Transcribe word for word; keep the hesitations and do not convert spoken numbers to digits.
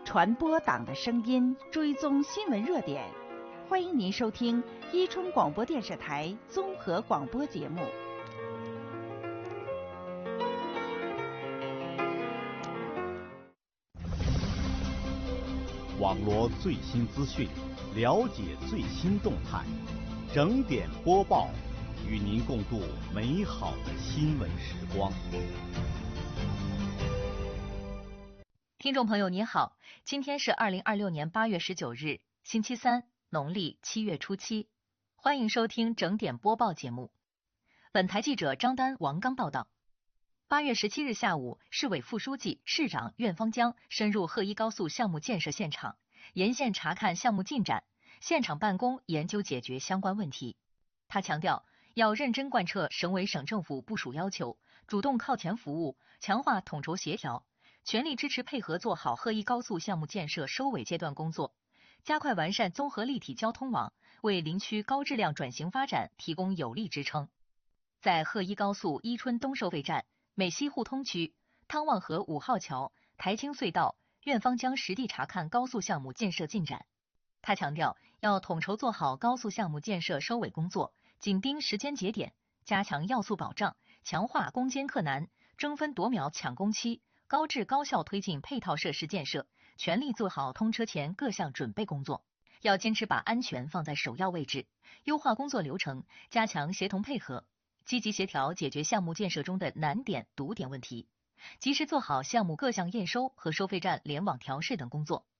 传播党的声音，追踪新闻热点。欢迎您收听伊春广播电视台综合广播节目。 网罗最新资讯，了解最新动态，整点播报，与您共度美好的新闻时光。 听众朋友您好，今天是二零二六年八月十九日，星期三，农历七月初七，欢迎收听整点播报节目。本台记者张丹、王刚报道。八月十七日下午，市委副书记、市长苑方江深入贺一高速项目建设现场，沿线查看项目进展，现场办公研究解决相关问题。他强调，要认真贯彻省委省政府部署要求，主动靠前服务，强化统筹协调，全力支持配合做好贺一高速项目建设收尾阶段工作，加快完善综合立体交通网，为林区高质量转型发展提供有力支撑。在贺一高速伊春东收费站、美西互通区、汤旺河五号桥、台青隧道，苑方江实地查看高速项目建设进展。他强调，要统筹做好高速项目建设收尾工作，紧盯时间节点，加强要素保障，强化攻坚克难，争分夺秒抢工期，高质高效推进配套设施建设，全力做好通车前各项准备工作。要坚持把安全放在首要位置，优化工作流程，加强协同配合，积极协调解决项目建设中的难点、堵点问题，及时做好项目各项验收和收费站联网调试等工作，